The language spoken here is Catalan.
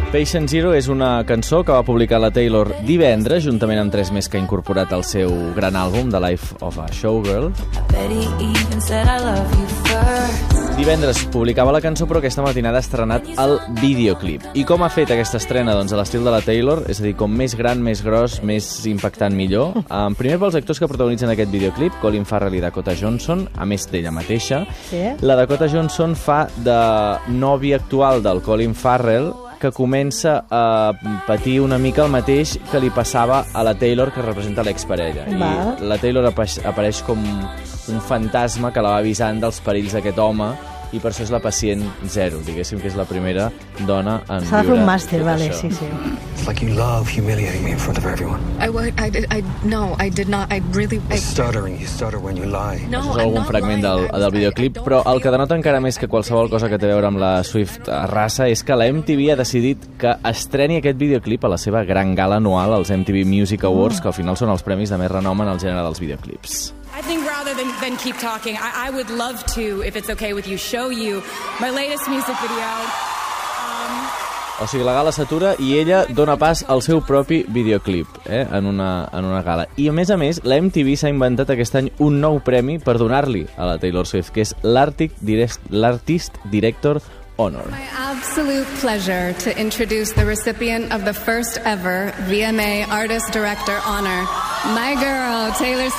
Patient Zero és una cançó que va publicar la Taylor divendres, juntament amb 3 més que ha incorporat al seu gran àlbum, The Life of a Showgirl. Divendres publicava la cançó, però aquesta matinada ha estrenat el videoclip. I com ha fet aquesta estrena? Doncs a l'estil de la Taylor, és a dir, com més gran, més gros, més impactant, millor. Primer pels actors que protagonitzen aquest videoclip, Colin Farrell i Dakota Johnson, a més d'ella mateixa. Sí? La Dakota Johnson fa de nòvia actual del Colin Farrell, que comença a patir una mica el mateix que li passava a la Taylor, que representa l'exparella. I la Taylor apareix com un fantasma que la va avisant dels perills d'aquest home, i per això és la pacient zero, diguéssim que és la primera dona en viure. S'ha de fer un màster, vale, sí. It's like you love humiliating me in front of everyone. No, I did not. I really... You stutter when you lie. No, això és algun fragment del videoclip, però el que denota encara més que qualsevol cosa que té a veure amb la Swift raça és que la MTV ha decidit que estreni aquest videoclip a la seva gran gala anual, als MTV Music Awards, que al final són els premis de més renom en el gènere dels videoclips. I think rather than keep talking, I would love to, if it's okay with you, show you my latest music video. O sigui, la gala s'atura i ella dona pas al seu propi videoclip en una gala. I a més, la MTV s'ha inventat aquest any un nou premi per donar-li a la Taylor Swift, que és l'Artist Director Honor. My absolute pleasure to introduce the recipient of the first ever VMA Artist Director Honor, my girl, Taylor Swift.